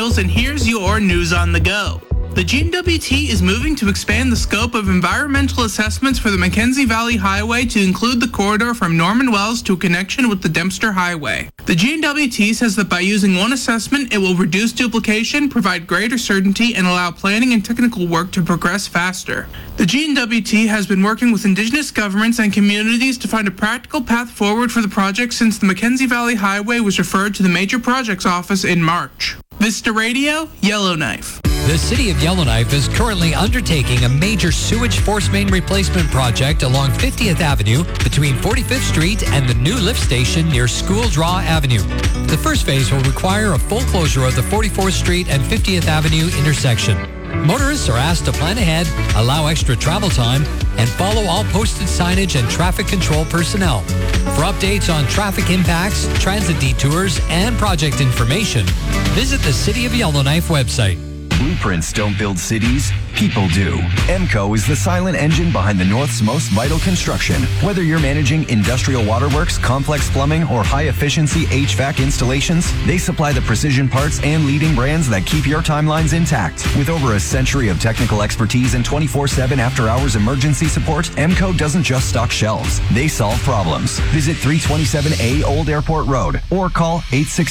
details, and here's your news on the go. The GNWT is moving to expand the scope of environmental assessments for the Mackenzie Valley Highway to include the corridor from Norman Wells to a connection with the Dempster Highway. The GNWT says that by using one assessment, it will reduce duplication, provide greater certainty, and allow planning and technical work to progress faster. The GNWT has been working with Indigenous governments and communities to find a practical path forward for the project since the Mackenzie Valley Highway was referred to the Major Projects Office in March. Vista Radio, Yellowknife. The City of Yellowknife is currently undertaking a major sewage force main replacement project along 50th Avenue between 45th Street and the new lift station near School Draw Avenue. The first phase will require a full closure of the 44th Street and 50th Avenue intersection. Motorists are asked to plan ahead, allow extra travel time, and follow all posted signage and traffic control personnel. For updates on traffic impacts, transit detours, and project information, visit the City of Yellowknife website. Blueprints don't build cities, people do. EMCO is the silent engine behind the North's most vital construction. Whether you're managing industrial waterworks, complex plumbing, or high-efficiency HVAC installations, they supply the precision parts and leading brands that keep your timelines intact. With over a century of technical expertise and 24/7 after-hours emergency support, EMCO doesn't just stock shelves. They solve problems. Visit 327A Old Airport Road or call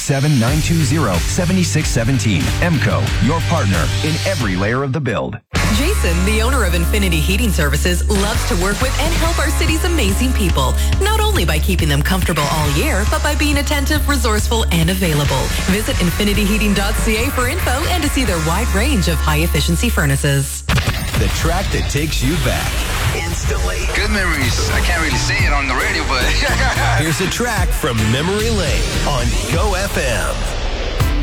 867-920-7617. EMCO, your partner in every layer of the build. Jason, the owner of Infinity Heating Services, loves to work with and help our city's amazing people, not only by keeping them comfortable all year, but by being attentive, resourceful, and available. Visit infinityheating.ca for info and to see their wide range of high-efficiency furnaces. The track that takes you back instantly. Good memories. I can't really say it on the radio, but... Here's a track from Memory Lane on Go FM.